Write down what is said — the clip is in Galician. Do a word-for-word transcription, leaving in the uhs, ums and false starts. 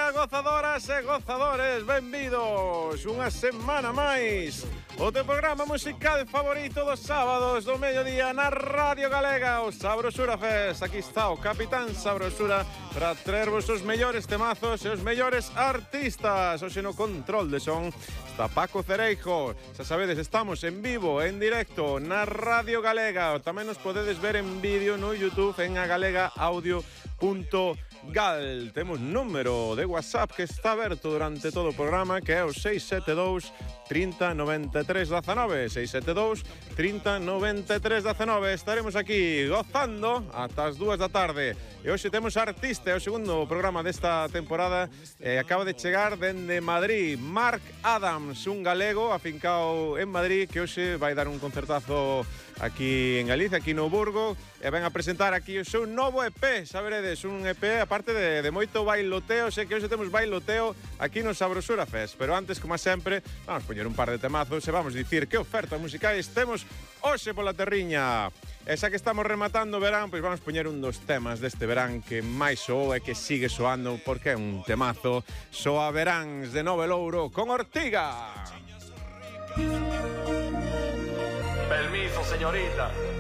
Ola, gozadoras e gozadores, benvidos unha semana máis o teu programa musical favorito dos sábados do mediodía na Radio Galega, o Sabrosura Fest. Aquí está o Capitán Sabrosura para traervos os mellores temazos e os mellores artistas. Hoxe no control de son está Paco Cereijo. Xa sabedes, estamos en vivo, en directo na Radio Galega. Tamén nos podedes ver en vídeo no YouTube en agalega audio punto gal. Temos número de WhatsApp que está aberto durante todo o programa, que é o seis sete dous, trinta, noventa e tres, dezenove. seis sete dous, trinta, noventa e tres, dezenove. Estaremos aquí gozando ata as dúas da tarde. E hoxe temos artista, é o segundo programa desta temporada. eh, Acaba de chegar dende Madrid Mark Adams, un galego afincado en Madrid, que hoxe vai dar un concertazo aquí en Galicia, aquí no Burgo, e ven a presentar aquí o seu novo E P. Saberedes, un E P aparte de, de moito bailoteo. Sei que hoxe temos bailoteo aquí no Sabrosura Fest, pero antes, como sempre, vamos poñer un par de temazos e vamos dicir que ofertas musicais temos hoxe pola terriña. E xa que estamos rematando o verán, pois vamos poñer un dos temas deste verán que máis soou e que sigue soando, porque é un temazo. Soa Veráns de Nove Louro con Ortiga. Permiso, señorita.